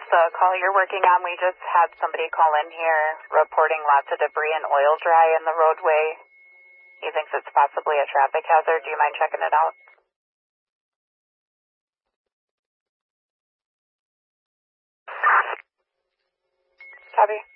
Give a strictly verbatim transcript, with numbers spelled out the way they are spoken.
the call you're working on, we just had somebody call in here reporting lots of debris and oil dry in the roadway. He thinks it's possibly a traffic hazard. Do you mind checking it out? Copy.